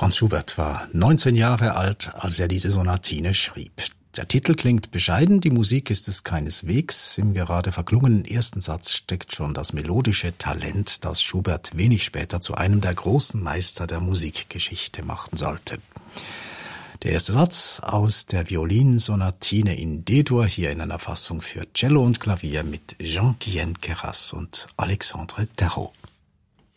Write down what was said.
Franz Schubert war 19 Jahre alt, als er diese Sonatine schrieb. Der Titel klingt bescheiden, die Musik ist es keineswegs. Im gerade verklungenen ersten Satz steckt schon das melodische Talent, das Schubert wenig später zu einem der großen Meister der Musikgeschichte machen sollte. Der erste Satz aus der Violinsonatine in D-Dur, hier in einer Fassung für Cello und Klavier mit Jean-Guyen Queyras und Alexandre Terreau.